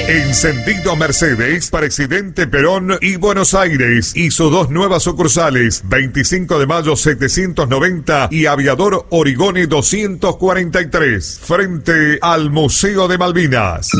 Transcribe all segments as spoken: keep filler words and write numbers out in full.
Encendido Mercedes, Presidente Perón y Buenos Aires. Hizo dos nuevas sucursales, veinticinco de mayo setecientos noventa y Aviador Origone doscientos cuarenta y tres, frente al Museo de Malvinas.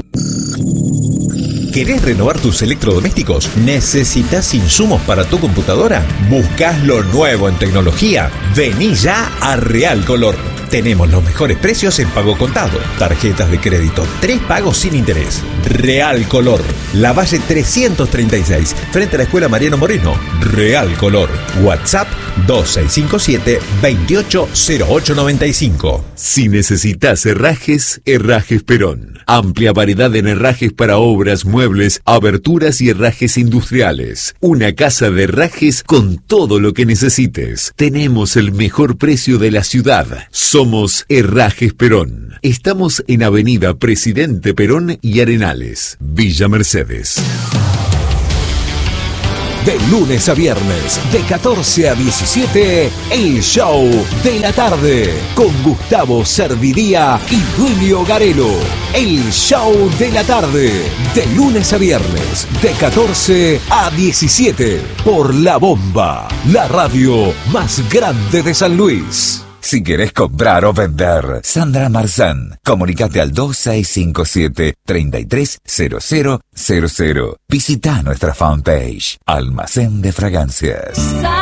¿Querés renovar tus electrodomésticos? ¿Necesitas insumos para tu computadora? ¿Buscas lo nuevo en tecnología? Vení ya a Real Color. Tenemos los mejores precios en pago contado, tarjetas de crédito, tres pagos sin interés. Real Color, Lavalle trescientos treinta y seis, frente a la Escuela Mariano Moreno. Real Color, WhatsApp dos seis cinco siete, veintiocho cero ocho noventa y cinco. Si necesitas herrajes, Herrajes Perón. Amplia variedad en herrajes para obras, muebles, aberturas y herrajes industriales. Una casa de herrajes con todo lo que necesites. Tenemos el mejor precio de la ciudad. Somos Herrajes Perón. Estamos en Avenida Presidente Perón y Arenales, Villa Mercedes. De lunes a viernes, de catorce a diecisiete, el show de la tarde, con Gustavo Servidía y Duilio Garelo. El show de la tarde, de lunes a viernes, de catorce a diecisiete, por La Bomba, la radio más grande de San Luis. Si querés comprar o vender, Sandra Marzán, comunicate al dos seis cinco siete, treinta y tres cero cero cero cero. Visita nuestra fanpage, Almacén de Fragancias.